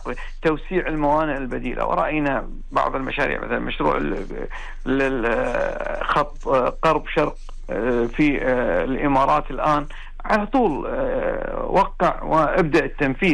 توسيع الموانئ البديلة. ورأينا بعض المشاريع مثلا مشروع خط غرب شرق في الإمارات الآن على طول وقع وابدأ التنفيذ.